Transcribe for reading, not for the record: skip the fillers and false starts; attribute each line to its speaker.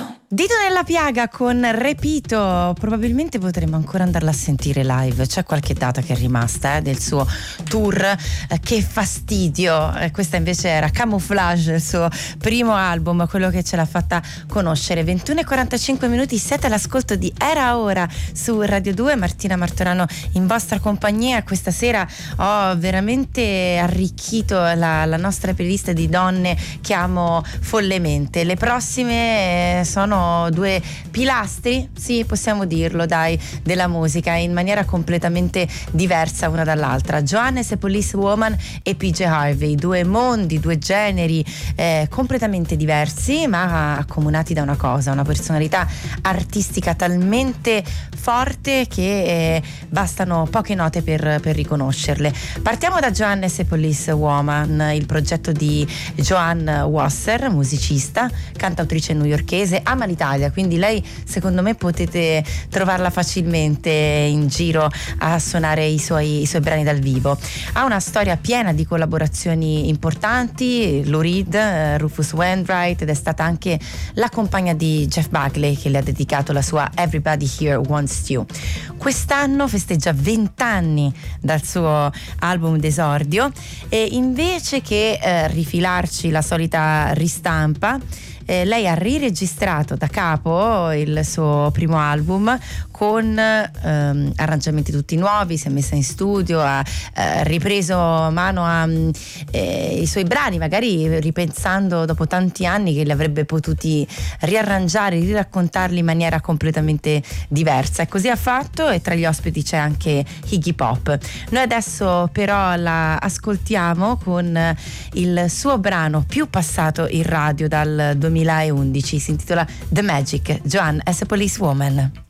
Speaker 1: Dito nella piaga con Repito, probabilmente potremmo ancora andarla a sentire live. C'è qualche data che è rimasta del suo tour, che fastidio. Questa invece era Camouflage, il suo primo album, quello che ce l'ha fatta conoscere. 21:45, siete all'ascolto di Era Ora su Radio 2. Martina Martorano in vostra compagnia. Questa sera ho veramente arricchito la nostra playlist di donne che amo follemente. Le prossime sono due pilastri, sì, possiamo dirlo, dai, della musica, in maniera completamente diversa una dall'altra. Johannes e Police Woman e PJ Harvey, due mondi, due generi completamente diversi, ma accomunati da una cosa, una personalità artistica talmente forte che bastano poche note per riconoscerle. Partiamo da Johannes e Police Woman, il progetto di Joanne Wasser, musicista, cantautrice newyorkese, ama l'Italia, quindi lei secondo me potete trovarla facilmente in giro a suonare i suoi brani dal vivo. Ha una storia piena di collaborazioni importanti, Lou Reed, Rufus Wainwright, ed è stata anche la compagna di Jeff Buckley che le ha dedicato la sua Everybody Here Wants You. Quest'anno festeggia 20 anni dal suo album d'esordio e invece che rifilarci la solita ristampa, lei ha riregistrato da capo il suo primo album con arrangiamenti tutti nuovi, si è messa in studio, ha ripreso mano ai suoi brani, magari ripensando dopo tanti anni che li avrebbe potuti riarrangiare, riraccontarli in maniera completamente diversa, e così ha fatto, e tra gli ospiti c'è anche Iggy Pop. Noi adesso però la ascoltiamo con il suo brano più passato in radio dal 2011, si intitola The Magic, Joanne as a Police Woman.